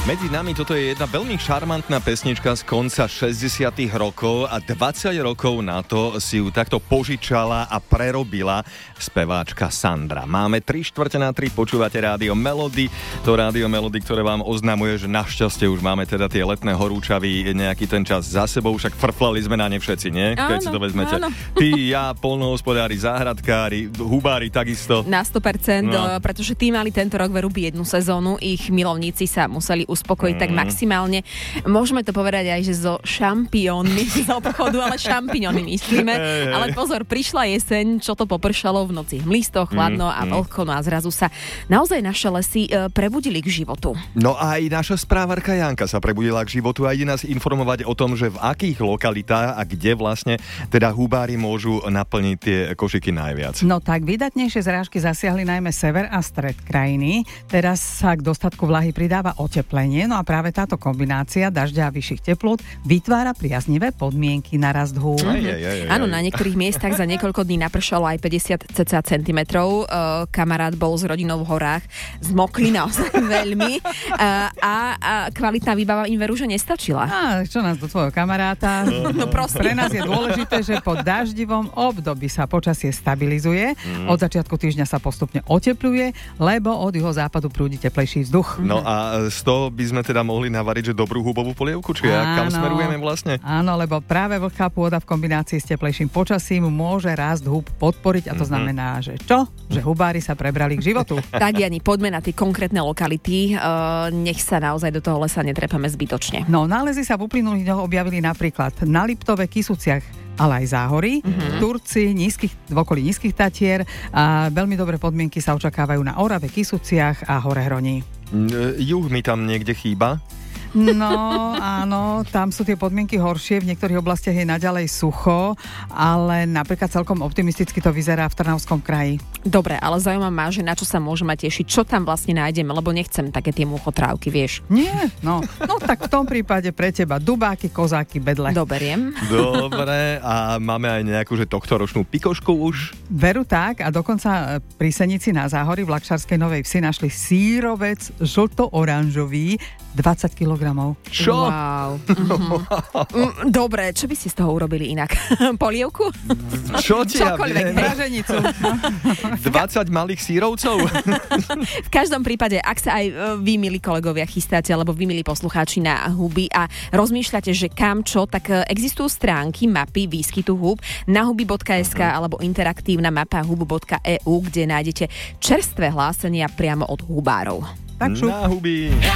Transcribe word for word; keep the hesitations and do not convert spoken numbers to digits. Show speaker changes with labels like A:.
A: Medzi nami toto je jedna veľmi šarmantná pesnička z konca šesťdesiatych rokov a dvadsať rokov na to si ju takto požičala a prerobila speváčka Sandra. Máme tri štvrte na tri, počúvate Rádio Melody, to Rádio Melody, ktoré vám oznamuje, že našťastie už máme teda tie letné horúčavy nejaký ten čas za sebou, však frflali sme na ne všetci, nie? Keď
B: áno,
A: si to vezmete.
B: Áno.
A: Ty, ja, poľnohospodári, záhradkári, hubári takisto.
B: Na sto percent,
A: No.
B: pretože tí mali tento rok veru biednu sezónu, ich milovníci sa museli uspokojiť mm. tak maximálne. Môžeme to povedať aj, že so šampiónmi z obchodu, ale šampióny myslíme.
A: Hey, hey.
B: Ale pozor, prišla jeseň, čo to popršalo v noci. Hmlisto, chladno
A: Mm,
B: a
A: mm.
B: vlhko, no a zrazu sa naozaj naše lesy e, prebudili k životu.
A: No a aj naša správarka Janka sa prebudila k životu a ide nás informovať o tom, že v akých lokalitách a kde vlastne teda hubári môžu naplniť tie košiky najviac.
C: No tak vydatnejšie zrážky zasiahli najmä sever a stred krajiny. Teraz sa k dostatku vlahy pridáva oteplenie, no a práve táto kombinácia dažďa a vyšších teplôt vytvára priaznivé podmienky na rast húb.
A: Aj, aj, aj, aj.
B: Áno, na niektorých miestach za niekoľko dní napršalo aj päťdesiat cca centimetrov. Uh, kamarát bol s rodinou v horách, zmokli naozaj veľmi uh, a, a kvalitná výbava im veru, že nestačila.
C: A čo nás do tvojho kamaráta?
B: No prosím.
C: Pre nás je dôležité, že po daždivom období sa počasie stabilizuje,
A: Mm.
C: od začiatku týždňa sa postupne otepľuje, lebo od jeho západu prúdi teplejší vzduch.
A: No a z toho by sme teda mohli navariť, že dobrú hubovú polievku, či ja, kam
C: Áno.
A: smerujeme vlastne?
C: Áno, lebo práve vlhká pôda v kombinácii s teplejším počasím môže rast húb podporiť a to
A: Mhm.
C: znamená, že čo? Že hubári sa prebrali k životu.
B: Tak, Jani, poďme na tie konkrétne lokality. Uh, nech sa naozaj do toho lesa netrepeme zbytočne.
C: No, nálezy sa v uplynulých dňoch objavili napríklad na Liptove, Kysuciach, ale aj Záhorí, mm-hmm. Turci, nízkych, v okolí nízkych Tatier a veľmi dobré podmienky sa očakávajú na Orave, Kysuciach a Horehroní.
A: Mm, Juh mi tam niekde chýba.
C: No, áno, tam sú tie podmienky horšie, v niektorých oblastiach je naďalej sucho, ale napríklad celkom optimisticky to vyzerá v Trnavskom kraji.
B: Dobre, ale zaujíma ma, že na čo sa môžeme tešiť, čo tam vlastne nájdeme, lebo nechcem také tie muchotrávky, vieš.
C: Nie, no, no tak v tom prípade pre teba dubáky, kozáky, bedle.
B: Doberiem.
A: Dobre, a máme aj nejakú, že tohtoročnú pikošku už?
C: Veru tak a dokonca pri Senici na Záhorí v Lakšarskej Novej Vsi našli sírovec žlto-oranžový dvadsať kilogramov.
A: Čo?
B: Wow. Mhm. Dobre, čo by ste z toho urobili inak? Polievku?
A: Čo ti ja
B: Čokoľvek,
A: viem?
B: hej.
C: Praženicu.
A: dvadsať malých sírovcov?
B: V každom prípade, ak sa aj e, vy, milí kolegovia, chystáte, alebo vy, milí poslucháči, na huby a rozmýšľate, že kam čo, tak e, existujú stránky, mapy výskytu húb na huby bodka es ká alebo interaktívna mapa hub bodka e u, kde nájdete čerstvé hlásenia priamo od hubárov.
C: Tak šup.
A: Na huby.